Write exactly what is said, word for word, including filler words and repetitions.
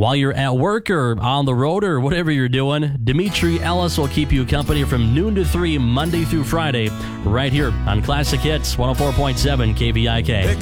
While you're at work or on the road or whatever you're doing, Dimitri Ellis will keep you company from noon to three, Monday through Friday, right here on Classic Hits one oh four point seven K V I K.